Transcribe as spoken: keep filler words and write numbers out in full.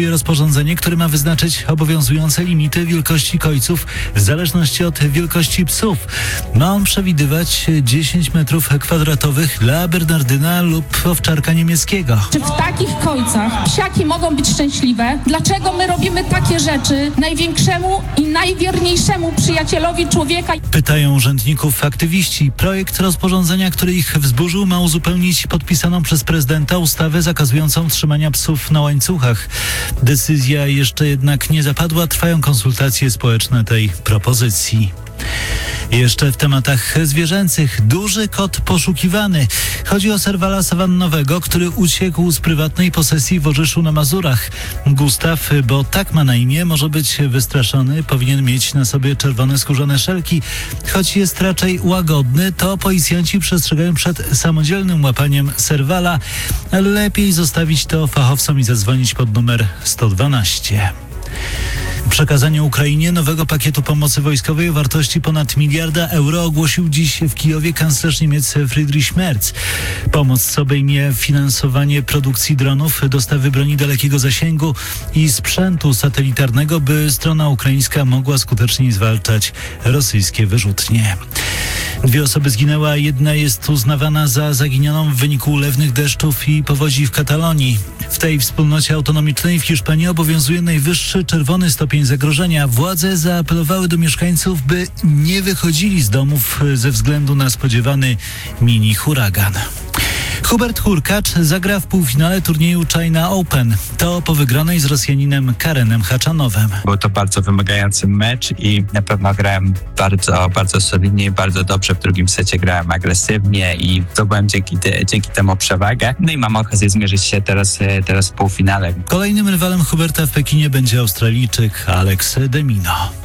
Rozporządzenie, które ma wyznaczyć obowiązujące limity wielkości kojców w zależności od wielkości psów. Ma on przewidywać dziesięć metrów kwadratowych dla bernardyna lub owczarka niemieckiego. Czy w takich kojcach psiaki mogą być szczęśliwe? Dlaczego my robimy takie rzeczy największemu i najwierniejszemu przyjacielowi człowieka? Pytają urzędników aktywiści. Projekt rozporządzenia, który ich wzburzył, ma uzupełnić podpisaną przez prezydenta ustawę zakazującą trzymania psów na łańcuchach. Decyzja jeszcze jednak nie zapadła. Trwają konsultacje społeczne tej propozycji. Jeszcze w tematach zwierzęcych. Duży kot poszukiwany. Chodzi o serwala sawannowego, który uciekł z prywatnej posesji w Orzyszu na Mazurach. Gustaw, bo tak ma na imię, może być wystraszony, powinien mieć na sobie czerwone skórzane szelki. Choć jest raczej łagodny, to policjanci przestrzegają przed samodzielnym łapaniem serwala. Lepiej zostawić to fachowcom i zadzwonić pod numer sto dwanaście. Przekazanie Ukrainie nowego pakietu pomocy wojskowej o wartości ponad miliarda euro ogłosił dziś w Kijowie kanclerz Niemiec Friedrich Merz. Pomoc obejmie finansowanie produkcji dronów, dostawy broni dalekiego zasięgu i sprzętu satelitarnego, by strona ukraińska mogła skuteczniej zwalczać rosyjskie wyrzutnie. Dwie osoby zginęły, a jedna jest uznawana za zaginioną w wyniku ulewnych deszczów i powodzi w Katalonii. W tej wspólnocie autonomicznej w Hiszpanii obowiązuje najwyższy czerwony stopień zagrożenia. Władze zaapelowały do mieszkańców, by nie wychodzili z domów ze względu na spodziewany mini huragan. Hubert Hurkacz zagra w półfinale turnieju China Open. To po wygranej z Rosjaninem Karenem Haczanowem. Był to bardzo wymagający mecz i na pewno grałem bardzo, bardzo solidnie, bardzo dobrze. W drugim secie grałem agresywnie i zdobyłem dzięki, dzięki temu przewagę. No i mam okazję zmierzyć się teraz, teraz w półfinale. Kolejnym rywalem Huberta w Pekinie będzie Australijczyk Alex de Minaur.